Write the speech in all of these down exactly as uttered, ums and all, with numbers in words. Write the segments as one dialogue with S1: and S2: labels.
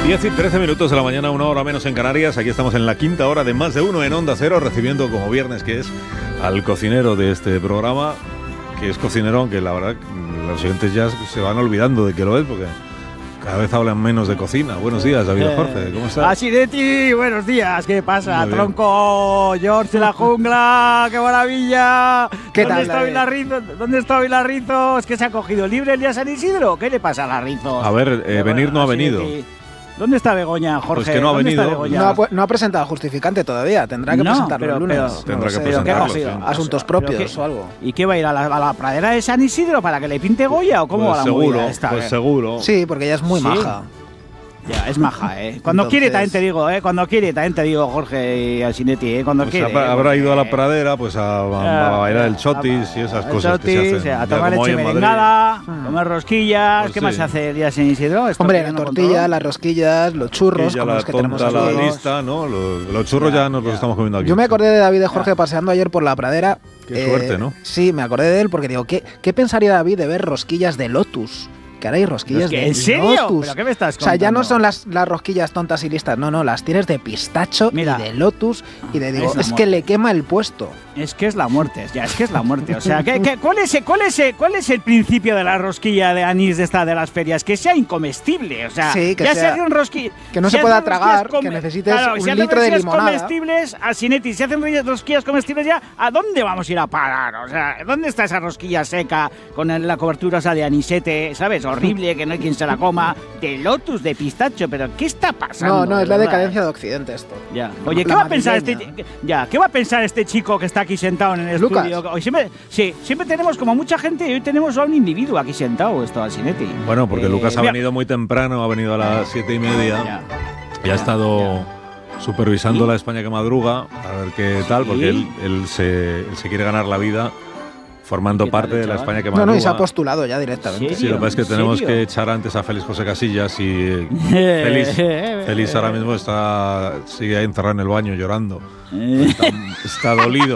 S1: diez y trece minutos de la mañana, una hora menos en Canarias. Aquí estamos en la quinta hora de Más de Uno en Onda Cero, recibiendo como viernes que es al cocinero de este programa, que es cocinero, aunque la verdad los oyentes ya se van olvidando de que lo es, porque cada vez hablan menos de cocina. Buenos días, David eh, Jorge, ¿cómo estás?
S2: Así de ti, buenos días, ¿qué pasa? Tronco, George de la jungla, qué maravilla.
S3: ¿Qué
S2: ¿Dónde
S3: tal,
S2: está Vilarrizo? ¿Dónde está Vilarrizo? ¿Es que se ha cogido libre el día San Isidro? ¿Qué le pasa a Larrizo?
S1: A ver, eh, venir no ha venido.
S2: ¿Dónde está Begoña, Jorge?
S1: Pues que no ha venido.
S3: No ha, no ha presentado justificante todavía. Tendrá que no, presentarlo
S2: pero,
S3: el lunes.
S2: Pero,
S1: Tendrá
S3: no
S1: que
S3: sé,
S1: presentarlo.
S3: ¿qué ha Asuntos propios
S2: qué,
S3: o algo.
S2: ¿Y qué va a ir a la, a la pradera de San Isidro para que le pinte Goya o cómo
S1: pues
S2: va la
S1: seguro,
S2: movida esta?
S1: Pues
S2: eh?
S1: seguro.
S3: Sí, porque ella es muy
S2: ¿Sí?
S3: maja.
S2: Ya, es maja, ¿eh? Cuando
S3: Entonces...
S2: quiere también te digo, ¿eh? Cuando quiere también te digo, Jorge y Alcinetti, ¿eh? Cuando
S1: pues
S2: quiere.
S1: Habrá, habrá
S2: porque...
S1: ido a la pradera pues a, a, a bailar el chotis y esas
S2: el
S1: cosas
S2: chotis,
S1: que se hacen.
S2: a tomar leche merengada, comer rosquillas.
S1: Pues
S2: ¿Qué
S1: sí.
S2: más se hace el día San Isidro?
S3: Hombre, la tortilla, las rosquillas, los churros, como
S1: la
S3: los que
S1: tonta,
S3: tenemos
S1: la
S3: aquí.
S1: lista, ¿no? Los, los churros ya, ya nos ya. los estamos comiendo aquí.
S3: Yo me acordé de David y Jorge ya. paseando ayer por la pradera.
S1: Qué
S3: eh,
S1: suerte, ¿no?
S3: Sí, me acordé de él porque digo, ¿qué, qué pensaría David de ver rosquillas de Lotus? Que ahora hay rosquillas
S2: que,
S3: de
S2: ¿en serio?
S3: Lotus.
S2: ¿Pero qué me estás
S3: O
S2: contando?
S3: sea, ya no son las, las rosquillas tontas y listas, no, no, las tienes de pistacho Mira, y de Lotus y de digo, es, es que le quema el puesto.
S2: Es que es la muerte, ya es que es la muerte. O sea, ¿qué, qué, cuál, es, cuál, es, ¿cuál es el principio de la rosquilla de anís de esta de las ferias? Que sea incomestible, o sea,
S3: sí, que
S2: ya
S3: sea,
S2: se hace un rosquilla.
S3: Que no se, se pueda tragar, que necesites claro, un
S2: si
S3: litro de limonada.
S2: comestibles, a Sinetti, si hacen rosquillas comestibles ya, ¿a dónde vamos a ir a parar? O sea, ¿dónde está esa rosquilla seca con la cobertura esa de anisete, ¿sabes? Horrible, que no hay quien se la coma, de Lotus, de pistacho, pero ¿qué está pasando?
S3: No, no, es la decadencia de Occidente esto.
S2: Ya. Oye, ¿qué va a pensar este ya, ¿qué va a pensar este chico que está aquí sentado en el
S3: Lucas.
S2: estudio? Hoy siempre, sí, siempre tenemos como mucha gente y hoy tenemos a un individuo aquí sentado, esto Alcinetti.
S1: Bueno, porque
S2: eh,
S1: Lucas ha
S2: mira.
S1: venido muy temprano, ha venido a las siete y media
S2: Ya.
S1: y ha estado
S2: Ya.
S1: supervisando
S2: ¿Sí?
S1: la España que madruga, a ver qué tal,
S2: ¿Sí?
S1: porque él, él, se, él se quiere ganar la vida formando parte de la España que madruga.
S3: No, no, y se ha postulado ya directamente.
S1: Sí, lo que pasa es que tenemos
S2: ¿Serio?
S1: que echar antes a Félix José Casillas y Félix, Félix ahora mismo está sigue ahí encerrado en el baño llorando. Está, está dolido.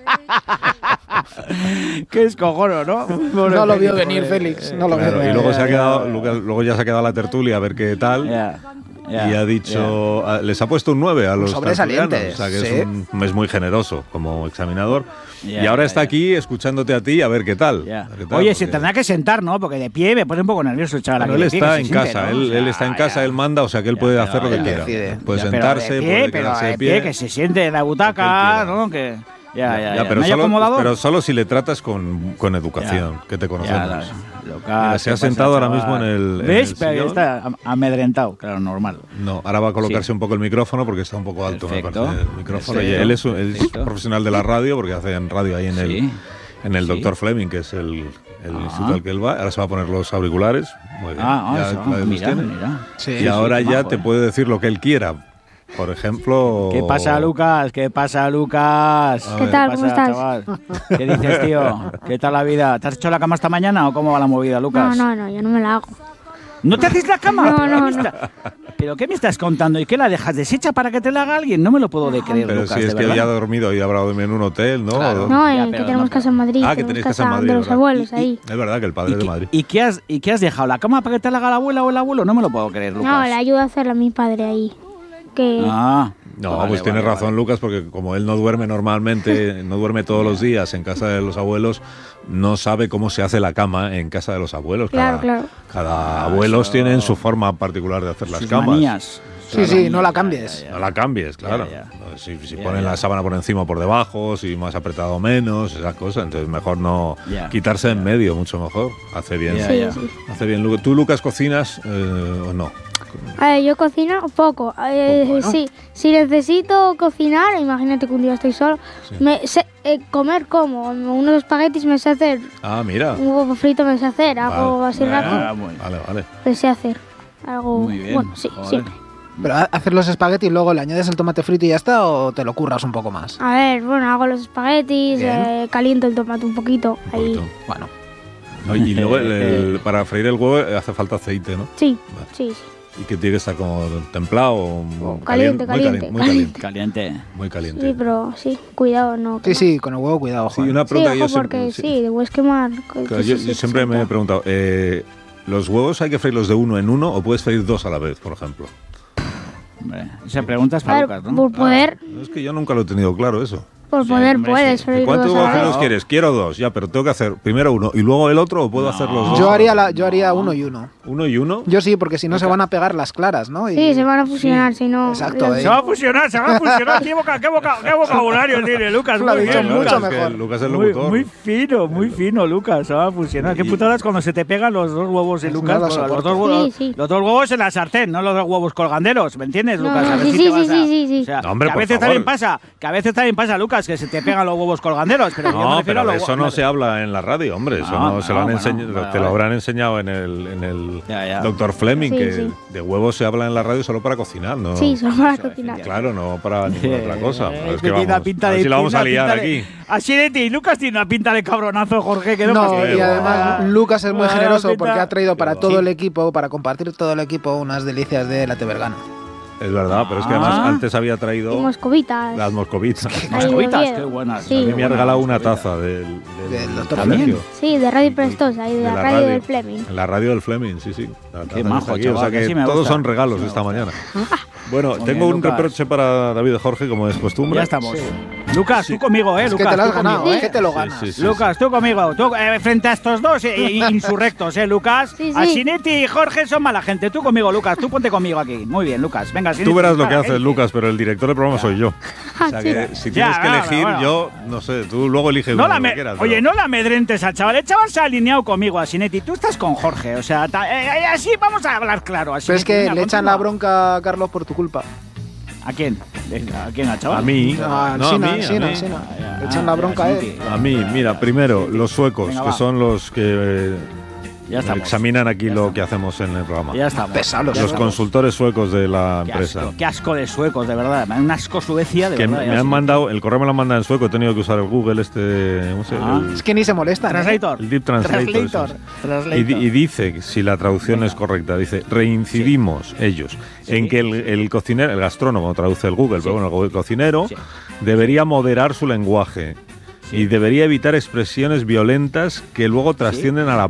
S2: Qué escojono, ¿no?
S3: No lo vio venir Félix, no lo
S1: Claro,
S3: vio venir.
S1: y luego se ha quedado, luego ya se ha quedado la tertulia a ver qué tal.
S2: Yeah. Yeah,
S1: y ha dicho,
S2: yeah.
S1: les ha puesto un nueve a los
S3: sobresaliente,
S1: o sea que
S3: sí.
S1: es un mes muy generoso como examinador.
S2: Yeah,
S1: y ahora
S2: yeah,
S1: está
S2: yeah.
S1: aquí escuchándote a ti a ver qué tal.
S2: Yeah.
S1: Qué tal
S2: Oye,
S1: porque...
S2: se tendrá que sentar, ¿no? Porque de pie me pone un poco nervioso el chaval.
S1: Bueno, él
S2: pie,
S1: está
S2: que
S1: en
S2: se
S1: casa,
S2: siente, ¿no?
S1: él,
S2: O sea,
S1: él está en casa,
S2: ya.
S1: él manda, o sea que él
S2: Ya,
S1: puede
S2: pero
S1: hacer lo que
S3: él
S1: quiera.
S3: decide.
S1: Puede
S2: Ya,
S1: sentarse,
S2: pero de pie,
S1: puede
S2: pero
S1: quedarse
S2: de
S1: de
S2: pie,
S1: pie.
S2: que se siente en la butaca, ¿no? Que ya, ya, ya.
S1: pero,
S2: ¿No hay
S1: solo,
S2: acomodador?
S1: pero solo si le tratas con, con educación,
S2: Ya.
S1: que te conocemos.
S2: Ya, la, Lucas,
S1: Mira, se ha
S2: ¿qué pasa,
S1: sentado ahora
S2: chaval?
S1: mismo en el, en
S2: ¿Ves?
S1: el
S2: Pero
S1: sillón.
S2: está amedrentado, claro, normal.
S1: No, ahora va a colocarse
S2: Sí.
S1: un poco el micrófono porque está un poco alto,
S2: Perfecto.
S1: me parece, el micrófono.
S2: Perfecto.
S1: Y él es, él es
S2: Perfecto.
S1: profesional de la radio porque hace en radio ahí en el,
S2: Sí.
S1: en el
S2: Sí.
S1: doctor Fleming, que es el, el
S2: Ah.
S1: instituto al que él va. Ahora se va a poner los auriculares. Muy bien.
S2: Ah,
S1: Ya
S2: eso,
S1: Claudio los
S2: mira,
S1: tiene.
S2: mira.
S3: Sí,
S1: y
S3: sí,
S1: ahora
S2: qué
S1: ya
S2: majo,
S1: te
S2: ¿eh?
S1: puede decir lo que él quiera. Por ejemplo...
S2: ¿Qué pasa, Lucas? ¿Qué pasa, Lucas?
S1: A
S4: ¿Qué
S1: ver.
S4: tal?
S2: ¿Qué
S4: ¿Cómo
S2: pasa,
S4: estás?
S2: chaval? ¿Qué dices, tío? ¿Qué tal la vida? ¿Te has hecho la cama esta mañana o cómo va la movida,
S4: No,
S2: Lucas?
S4: no, no, yo no me la hago.
S2: ¿No te haces la cama?
S4: No,
S2: ¿Pero
S4: no,
S2: qué me
S4: no.
S2: está- ¿Pero qué me estás contando? ¿Y qué la dejas deshecha para que te la haga alguien? No me lo puedo de creer,
S1: Pero
S2: Lucas,
S1: si es
S2: de
S1: que
S2: verdad.
S1: ya ha dormido y habrá dormido en un hotel, ¿no?
S3: Claro.
S4: No,
S2: Ya,
S4: eh,
S2: pero
S4: que tenemos
S2: no,
S4: casa en Madrid.
S1: Ah, que
S4: tenemos
S1: tenéis
S4: casa
S1: casa en Madrid,
S4: de los
S1: ¿verdad?
S4: abuelos
S2: Y-
S4: ahí.
S1: Es verdad que el padre
S2: ¿Y,
S1: es de
S2: qué-
S1: Madrid.
S2: ¿Y qué has, ¿Y qué has dejado? ¿La cama para que te la haga la abuela o el abuelo? No me lo puedo creer, Lucas.
S4: No, le ayudo a hacerla a mi padre ahí. Que
S2: Ah,
S1: No,
S2: vale,
S1: pues
S2: vale,
S1: tienes razón,
S2: vale.
S1: Lucas, porque como él no duerme normalmente, no duerme todos los días en casa de los abuelos, no sabe cómo se hace la cama en casa de los abuelos.
S4: Claro,
S1: cada,
S4: claro.
S1: Cada
S2: Ah,
S1: abuelos
S2: eso-
S1: tienen su forma particular de hacer las
S2: sus
S1: camas.
S2: manías.
S3: Sí, sí, no la cambies.
S2: Ya, ya,
S1: No
S2: ya.
S1: la cambies, claro.
S2: Ya, ya.
S1: Si, si
S2: Ya,
S1: ponen
S2: ya.
S1: la sábana por encima o por debajo, si más apretado o menos, esas cosas. Entonces mejor no
S2: Ya,
S1: quitarse
S2: ya.
S1: en medio, mucho mejor. Hace bien.
S2: Ya,
S4: sí,
S2: ya.
S4: sí.
S1: Hace bien. Lu- ¿Tú, Lucas, cocinas eh, o no?
S4: A ver, yo cocino poco. Eh,
S1: Poco, ¿no?
S4: Sí, si necesito cocinar, imagínate que un día estoy solo,
S1: Sí.
S4: me sé, eh, comer como unos espaguetis me sé hacer,
S1: Ah, mira.
S4: un huevo frito me sé hacer, algo
S1: Vale.
S4: así
S2: Ah,
S4: rápido,
S2: bueno.
S1: Vale, vale.
S4: me sé hacer. Algo,
S2: Muy bien.
S4: bueno, sí,
S2: joder.
S4: siempre.
S3: Pero ha- hacer los espaguetis y luego le añades el tomate frito y ya está, o te lo curras un poco más.
S4: A ver, bueno, hago los espaguetis,
S3: Bien.
S4: eh, caliento el tomate un poquito,
S1: Un
S4: ahí.
S1: poquito.
S3: Bueno,
S1: No, y luego el- el- para freír el huevo eh, hace falta aceite, ¿no?
S4: Sí,
S1: Vale.
S4: sí, sí.
S1: Y que tiene que estar como templado o
S4: O
S1: caliente,
S4: caliente,
S1: muy caliente, muy caliente,
S2: Caliente.
S1: muy caliente.
S4: Sí, pero sí, cuidado, no.
S3: sí, sí, con el huevo cuidado,
S1: Sí,
S3: joder.
S1: una
S4: Sí,
S1: pregunta que
S4: ojo,
S1: yo
S4: porque
S1: siempre,
S4: sí, de puedes quemar.
S1: claro, yo, yo siempre me he preguntado, eh, ¿los huevos hay que freírlos de uno en uno o puedes freír dos a la vez, por ejemplo?
S2: Hombre, esa pregunta es para
S4: Claro,
S2: Lucas, ¿no?
S4: por poder,
S1: Ah, es que yo nunca lo he tenido claro eso.
S4: por
S2: Sí,
S4: poder
S2: hombre,
S4: puedes.
S2: sí.
S4: pero
S1: ¿Cuántos
S4: tú lo sabes.
S1: cocineros quieres? Quiero dos, ya, pero tengo que hacer primero uno y luego el otro, o puedo hacer los dos.
S3: Yo haría, la, yo haría uno y uno.
S1: ¿Uno y uno?
S3: Yo sí, porque si no se van a pegar las claras, ¿no? Y-
S4: Sí, se van a fusionar, si no...
S3: Exacto,
S4: los-
S3: eh.
S2: Se va a fusionar, se va a fusionar. ¿Qué, boca, qué, boca, qué vocabulario tiene Lucas?
S3: Lo ha
S2: Muy
S3: dicho
S2: bien,
S3: mucho
S2: Lucas.
S1: Es que
S3: mejor.
S1: Lucas es el
S2: Muy,
S1: locutor.
S2: muy fino, muy fino, Lucas. Se va a fusionar. Qué
S1: Y-
S2: putadas cuando se te pegan los dos huevos de
S3: No
S2: Lucas.
S3: lo
S2: los,
S3: soporto.
S2: dos huevos,
S4: Sí, sí.
S2: los dos huevos en la sartén, no los dos huevos colganderos. ¿Me entiendes,
S4: No,
S2: Lucas?
S4: no,
S2: A ver
S4: sí,
S2: si
S4: sí,
S2: te vas
S4: sí,
S2: a-
S4: sí, sí, sí.
S2: O sea,
S1: No, hombre,
S2: que a
S1: por
S2: veces
S1: favor.
S2: también pasa, que a veces también pasa, Lucas, que se te pegan los huevos colganderos. Pero yo me
S1: No,
S2: refiero
S1: pero
S2: a
S1: de
S2: los
S1: eso
S2: hue-
S1: no se habla en la radio, hombre. Eso
S2: No,
S1: no, se lo
S2: no,
S1: han
S2: bueno,
S1: enseñado,
S2: vale,
S1: te lo
S2: vale.
S1: habrán enseñado en el, en el
S2: Ya, ya.
S1: doctor Fleming,
S4: Sí,
S1: que
S4: sí.
S1: de huevos se habla en la radio solo para cocinar, ¿no?
S4: Sí, solo para
S2: Eso,
S4: cocinar.
S1: Claro, no para ninguna otra cosa.
S2: Eh,
S1: Es
S2: que
S1: que
S2: tiene una
S1: vamos,
S2: pinta
S1: a ver
S2: de-
S1: si la vamos
S2: tiene
S1: a
S2: una
S1: liar
S2: pinta de-
S1: aquí.
S2: Así de ti, Lucas tiene una pinta de cabronazo, Jorge, que no,
S3: No,
S2: pasa.
S3: y además Lucas es muy
S2: Ah,
S3: generoso
S2: pinta-
S3: porque ha traído para
S2: Sí.
S3: todo el equipo, para compartir todo el equipo, unas delicias de la Tebergana.
S1: Es verdad, pero es que además
S2: Ah.
S1: antes había
S4: Y
S1: traído
S4: moscovitas.
S1: las moscovitas.
S4: Ahí de
S2: Moscovitas,
S4: Oviedo.
S2: qué buenas.
S4: Sí.
S1: A mí me ha regalado una
S2: Moscovita.
S1: taza del, del,
S3: Del doctor
S2: También.
S1: colegio.
S4: Sí, de Radio Prestosa y de,
S1: De
S4: la,
S1: la
S4: radio,
S1: radio.
S4: del Fleming.
S1: En la radio del Fleming, sí, sí. La taza
S2: Qué
S1: que
S2: majo,
S1: está aquí,
S2: chaval,
S1: o sea
S2: que
S1: que
S2: sí me
S1: todos
S2: gusta.
S1: son regalos
S2: Sí me
S1: esta
S2: gusta.
S1: mañana. Bueno,
S2: Muy
S1: tengo
S2: bien,
S1: un
S2: Lucas.
S1: reproche para David Jorge, como es costumbre.
S2: Ya estamos. Lucas, tú conmigo, ¿eh?
S3: Es que
S2: Lucas,
S3: te lo has
S2: tú
S3: ganado,
S2: conmigo,
S3: es que te lo ganas.
S1: Sí, sí, sí,
S2: Lucas, tú conmigo. Tú, eh, frente a estos dos eh, insurrectos, ¿eh, Lucas?
S4: Sí, sí.
S2: Asinetti y Jorge son mala gente. Tú conmigo, Lucas. Tú ponte conmigo aquí. Muy bien, Lucas. Venga, Asinetti.
S1: Tú verás lo que
S2: dispara,
S1: haces,
S2: ¿eh?
S1: Lucas, pero el director del programa soy yo. O sea que si
S2: Ya,
S1: tienes que
S2: bueno,
S1: elegir,
S2: bueno.
S1: yo no sé, tú luego eliges
S2: No
S1: lo
S2: la
S1: que
S2: me-
S1: quieras.
S2: Oye,
S1: pero-
S2: no la amedrentes al chaval. El chaval se ha alineado conmigo, Asinetti. Tú estás con Jorge. O sea, ta- eh, eh, así vamos a hablar claro.
S3: Pero es
S2: Asinetti.
S3: que
S2: Venga,
S3: le echan la
S2: continúa.
S3: bronca a Carlos por tu culpa.
S2: ¿A quién? ¿A quién, al chaval?
S1: A mí.
S3: Ah,
S1: No, a
S3: Sina,
S1: mí, a
S3: Sina,
S1: mí.
S3: Sina.
S2: Ah,
S3: Le echan la bronca a él.
S2: Asinetti.
S1: A mí, mira, primero, los suecos,
S2: Venga,
S1: que
S2: va.
S1: son los que eh,
S2: Ya estamos.
S1: examinan aquí
S2: Ya
S1: lo
S2: estamos.
S1: que hacemos en el programa.
S2: Ya estamos.
S3: Pesados los
S2: Ya
S1: Los
S2: estamos.
S1: consultores suecos de la
S2: Qué
S1: empresa.
S2: asco, qué asco de suecos, de verdad. Un asco Suecia, de
S1: Que
S2: verdad.
S1: me
S2: ya
S1: han
S2: sí.
S1: mandado, el correo me lo han mandado en sueco, he tenido que usar el Google este, ¿cómo se
S2: Ah.
S1: el-
S3: Es que ni se molestan. ¿eh?
S2: Translator.
S1: el Deep Translator.
S2: Translator.
S1: eso es.
S2: Translator.
S1: Y, di- y dice, si la traducción
S2: Venga.
S1: es correcta, dice, reincidimos ellos
S2: Sí.
S1: en que el, el cocinero, el gastrónomo traduce el Google,
S2: Sí.
S1: pero bueno, el cocinero
S2: Sí.
S1: debería moderar su lenguaje y debería evitar expresiones violentas que luego trascienden a la